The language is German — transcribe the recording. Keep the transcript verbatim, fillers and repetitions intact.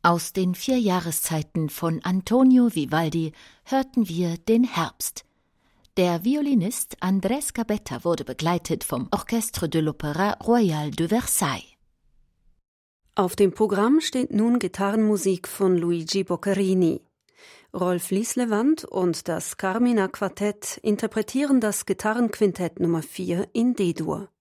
Aus den vier Jahreszeiten von Antonio Vivaldi hörten wir den Herbst. Der Violinist Andrés Gabetta wurde begleitet vom Orchestre de l'Opéra Royal de Versailles. Auf dem Programm steht nun Gitarrenmusik von Luigi Boccherini. Rolf Lislewand und das Carmina Quartett interpretieren das Gitarrenquintett Nummer vier in D-Dur.